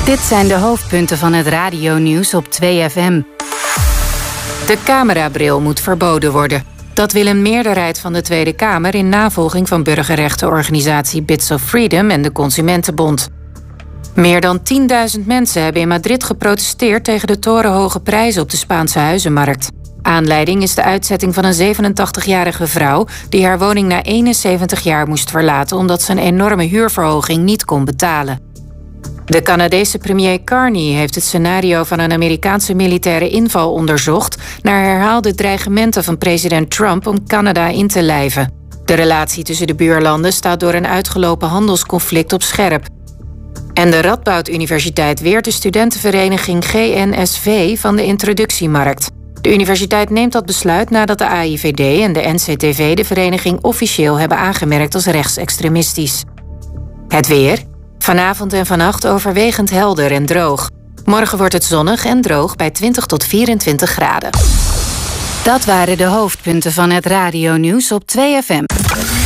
Dit zijn de hoofdpunten van het radionieuws op 2FM. De camerabril moet verboden worden. Dat wil een meerderheid van de Tweede Kamer in navolging van burgerrechtenorganisatie Bits of Freedom en de Consumentenbond. Meer dan 10.000 mensen hebben in Madrid geprotesteerd tegen de torenhoge prijzen op de Spaanse huizenmarkt. Aanleiding is de uitzetting van een 87-jarige vrouw die haar woning na 71 jaar moest verlaten omdat ze een enorme huurverhoging niet kon betalen. De Canadese premier Carney heeft het scenario van een Amerikaanse militaire inval onderzocht naar herhaalde dreigementen van president Trump om Canada in te lijven. De relatie tussen de buurlanden staat door een uitgelopen handelsconflict op scherp. En de Radboud Universiteit weert de studentenvereniging GNSV van de introductiemarkt. De universiteit neemt dat besluit nadat de AIVD en de NCTV de vereniging officieel hebben aangemerkt als rechtsextremistisch. Het weer. Vanavond en vannacht overwegend helder en droog. Morgen wordt het zonnig en droog bij 20 tot 24 graden. Dat waren de hoofdpunten van het radionieuws op 2FM.